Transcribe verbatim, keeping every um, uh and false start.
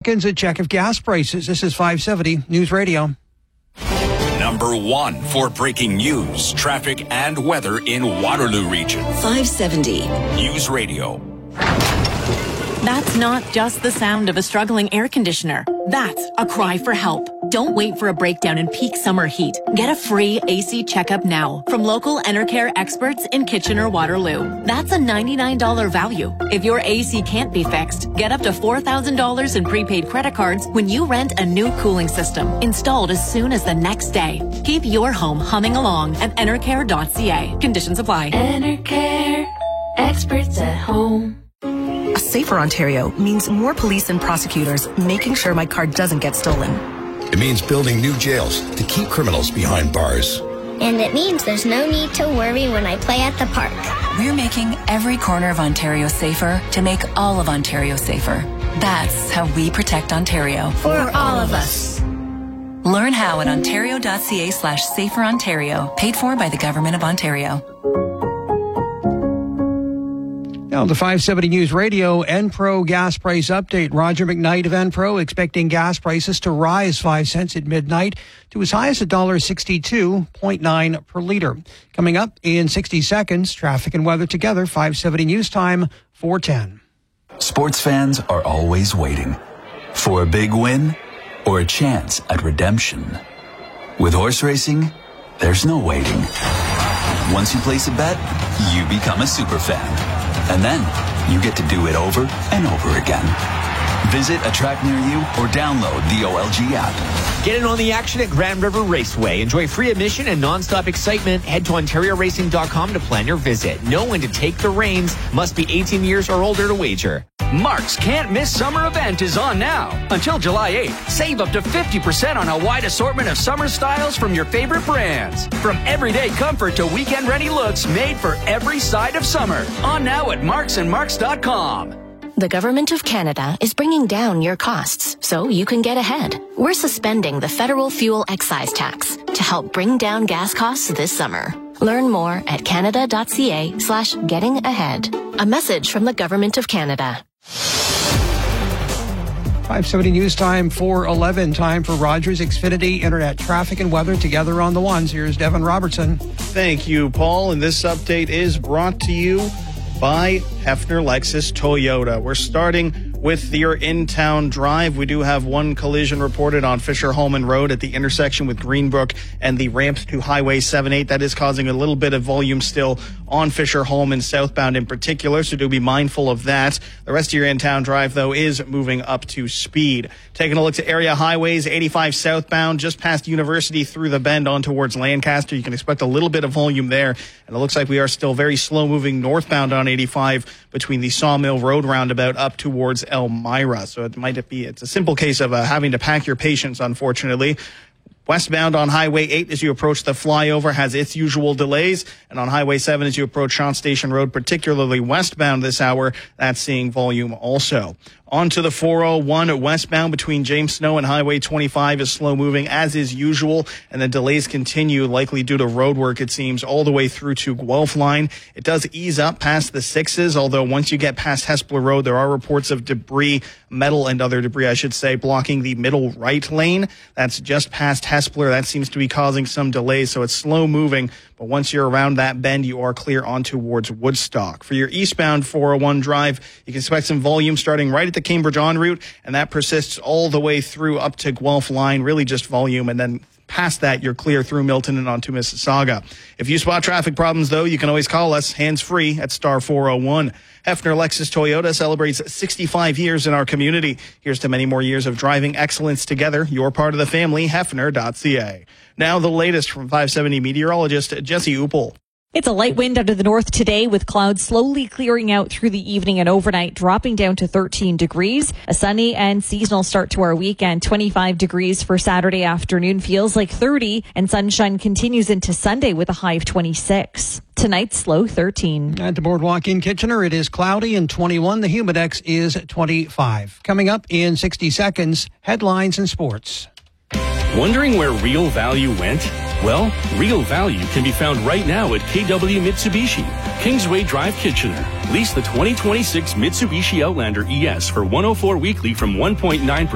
seconds, a check of gas prices. This is five seventy News Radio. Number one for breaking news, traffic, and weather in Waterloo Region. five seventy News Radio. That's not just the sound of a struggling air conditioner. That's a cry for help. Don't wait for a breakdown in peak summer heat. Get a free A C checkup now from local Enercare experts in Kitchener-Waterloo. That's a ninety-nine dollars value. If your A C can't be fixed, get up to four thousand dollars in prepaid credit cards when you rent a new cooling system installed as soon as the next day. Keep your home humming along at enercare dot c a. Conditions apply. Enercare, experts at home. A safer Ontario means more police and prosecutors making sure my car doesn't get stolen. It means building new jails to keep criminals behind bars. And it means there's no need to worry when I play at the park. We're making every corner of Ontario safer to make all of Ontario safer. That's how we protect Ontario. For all of us. Learn how at ontario dot c a slash safer Ontario. Paid for by the Government of Ontario. Now, the five seventy News Radio Enpro gas price update. Roger McKnight of Enpro expecting gas prices to rise five cents at midnight to as high as one dollar sixty-two point nine per litre. Coming up in sixty seconds, traffic and weather together, five seventy News Time, four ten. Sports fans are always waiting for a big win or a chance at redemption. With horse racing, there's no waiting. Once you place a bet, you become a super fan. And then you get to do it over and over again. Visit a track near you or download the O L G app. Get in on the action at Grand River Raceway. Enjoy free admission and nonstop excitement. Head to ontario racing dot com to plan your visit. Know when to take the reins. Must be eighteen years or older to wager. Mark's Can't Miss Summer event is on now. Until July eighth, save up to fifty percent on a wide assortment of summer styles from your favorite brands. From everyday comfort to weekend-ready looks made for every side of summer. On now at marks and marks dot com. The Government of Canada is bringing down your costs so you can get ahead. We're suspending the federal fuel excise tax to help bring down gas costs this summer. Learn more at canada dot c a slash getting ahead. A message from the Government of Canada. five seventy News Time, four eleven. Time for Rogers Xfinity Internet traffic and weather together on the ones. Here's Devin Robertson. Thank you, Paul. And this update is brought to you by Hefner Lexus Toyota. We're starting with your in-town drive. We do have one collision reported on Fisher-Holman Road at the intersection with Greenbrook and the ramp to Highway seventy-eight. That is causing a little bit of volume still on Fisher-Holman southbound in particular, so do be mindful of that. The rest of your in-town drive, though, is moving up to speed. Taking a look at area highways, eighty-five southbound, just past University through the bend on towards Lancaster. You can expect a little bit of volume there, and it looks like we are still very slow-moving northbound on eighty-five between the Sawmill Road roundabout up towards Elmira. So it might be, it's a simple case of uh, having to pack your patience, unfortunately. Westbound on Highway eight as you approach the flyover has its usual delays. And on Highway seven as you approach Shant Station Road, particularly westbound this hour, that's seeing volume also. On to the four oh one westbound between James Snow and Highway twenty-five is slow moving as is usual, and the delays continue likely due to road work, it seems, all the way through to Guelph Line. It does ease up past the sixes, although once you get past Hespeler Road, there are reports of debris, metal and other debris, I should say, blocking the middle right lane. That's just past Hespeler. That seems to be causing some delays, so it's slow moving. But once you're around that bend, you are clear on towards Woodstock. For your eastbound four oh one drive, you can expect some volume starting right at the Cambridge en route, and that persists all the way through up to Guelph Line, really just volume, and then past that, you're clear through Milton and onto Mississauga. If you spot traffic problems, though, you can always call us hands-free at star four oh one. Hefner Lexus Toyota celebrates sixty-five years in our community. Here's to many more years of driving excellence together. You're part of the family, hefner dot c a. Now the latest from five seventy meteorologist Jesse Uppel. It's a light wind out of the north today with clouds slowly clearing out through the evening and overnight, dropping down to thirteen degrees. A sunny and seasonal start to our weekend. twenty-five degrees for Saturday afternoon, feels like thirty, and sunshine continues into Sunday with a high of twenty-six. Tonight's low thirteen. At the Boardwalk in Kitchener, it is cloudy and twenty-one. The Humidex is twenty-five. Coming up in sixty seconds, headlines and sports. Wondering where Real Value went? Well, Real Value can be found right now at K W Mitsubishi, Kingsway Drive, Kitchener. Lease the twenty twenty-six Mitsubishi Outlander E S for one oh four weekly from one point nine percent